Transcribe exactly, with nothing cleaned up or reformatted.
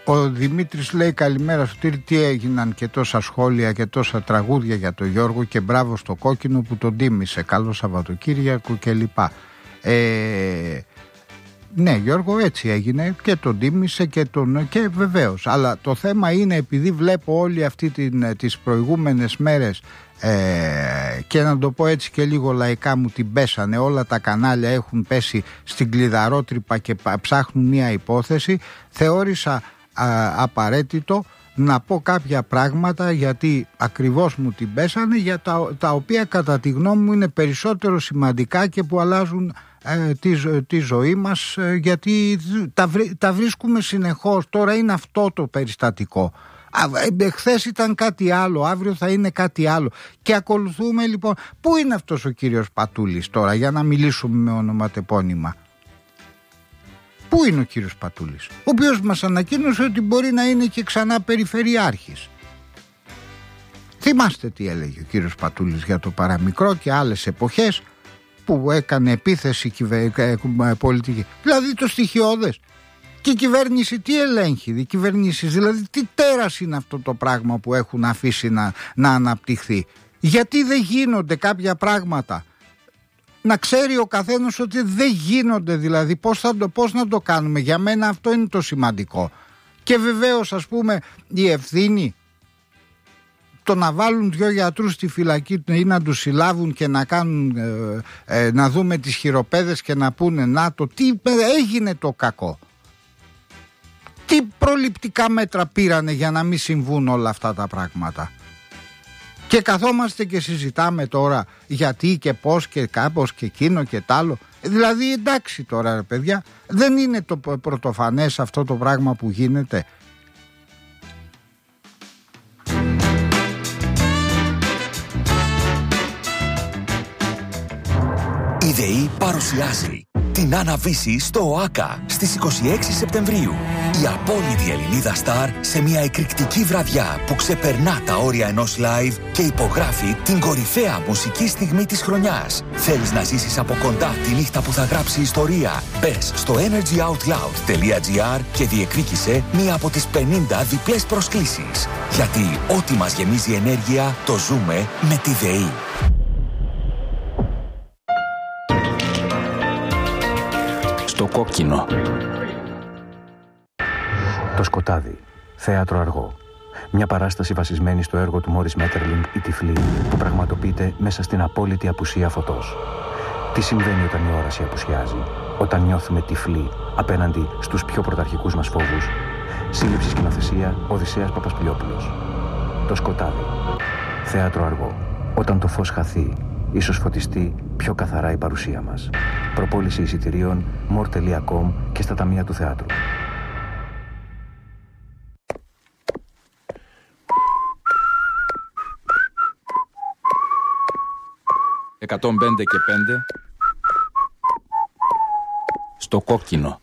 Ο Δημήτρης λέει καλημέρα Σωτήρη, τι έγιναν και τόσα σχόλια και τόσα τραγούδια για τον Γιώργο και μπράβο στο Κόκκινο που τον τίμησε, καλό Σαββατοκύριακο κλπ. Ε, ναι Γιώργο, έτσι έγινε και τον τίμησε και τον και βεβαίως, αλλά το θέμα είναι επειδή βλέπω όλη αυτή την, τις προηγούμενες μέρες ε, και να το πω έτσι και λίγο λαϊκά μου την πέσανε, όλα τα κανάλια έχουν πέσει στην κλειδαρότρυπα και ψάχνουν μια υπόθεση, θεώρησα α, απαραίτητο να πω κάποια πράγματα γιατί ακριβώς μου την πέσανε, για τα, τα οποία κατά τη γνώμη μου είναι περισσότερο σημαντικά και που αλλάζουν ε, τη, τη ζωή μας, ε, γιατί τα, βρί, τα βρίσκουμε συνεχώς. Τώρα είναι αυτό το περιστατικό. Χθες ήταν κάτι άλλο, αύριο θα είναι κάτι άλλο και ακολουθούμε λοιπόν. Πού είναι αυτός ο κύριος Πατούλης τώρα, για να μιλήσουμε με ονοματεπώνυμα? Πού είναι ο κύριος Πατούλης, ο οποίος μας ανακοίνωσε ότι μπορεί να είναι και ξανά περιφερειάρχης? Θυμάστε τι έλεγε ο κύριος Πατούλης για το παραμικρό και άλλες εποχές που έκανε επίθεση κυβε... πολιτική, δηλαδή το στοιχειώδες. Και η κυβέρνηση τι ελέγχει, οι κυβερνήσεις, δηλαδή τι τέρας είναι αυτό το πράγμα που έχουν αφήσει να, να αναπτυχθεί? Γιατί δεν γίνονται κάποια πράγματα? Να ξέρει ο καθένας ότι δεν γίνονται, δηλαδή πώς, θα το, πώς να το κάνουμε? Για μένα αυτό είναι το σημαντικό. Και βεβαίως ας πούμε η ευθύνη, το να βάλουν δυο γιατρούς στη φυλακή ή να τους συλλάβουν και να κάνουν ε, ε, να δούμε τις χειροπέδες και να πούνε να το τι έγινε το κακό. Τι προληπτικά μέτρα πήρανε για να μην συμβούν όλα αυτά τα πράγματα? Και καθόμαστε και συζητάμε τώρα γιατί και πώς και κάπως και εκείνο και τ' άλλο. Δηλαδή εντάξει τώρα ρε παιδιά, δεν είναι το πρωτοφανές αυτό το πράγμα που γίνεται? Η ΔΕΗ παρουσιάζει την Άννα Βύση στο ΟΑΚΑ στις είκοσι έξι Σεπτεμβρίου. Η απόλυτη Ελληνίδα στάρ σε μια εκρηκτική βραδιά που ξεπερνά τα όρια ενός live και υπογράφει την κορυφαία μουσική στιγμή της χρονιάς. Θέλεις να ζήσεις από κοντά τη νύχτα που θα γράψει ιστορία? Μπες στο energyoutloud.gr και διεκδίκησε μία από τις πενήντα διπλές προσκλήσεις. Γιατί ό,τι μας γεμίζει ενέργεια το ζούμε με τη ΔΕΗ. Στο Κόκκινο. Το Σκοτάδι. Θέατρο αργό. Μια παράσταση βασισμένη στο έργο του Μόρις Μέττερλινγκ «Η Τυφλή» που πραγματοποιείται μέσα στην απόλυτη απουσία φωτός. Τι συμβαίνει όταν η όραση απουσιάζει, όταν νιώθουμε τυφλοί απέναντι στους πιο πρωταρχικούς μας φόβους? Σύλληψη σκηνοθεσία Οδυσσέας Παπασπιλιόπουλος. Το Σκοτάδι. Θέατρο αργό. Όταν το φως χαθεί, ίσως φωτιστεί πιο καθαρά η παρουσία μας. Προπόληση εισιτηρίων μορ τελεία κομ και στα ταμεία του θεάτρου. εκατόν πέντε και πέντε στο Κόκκινο.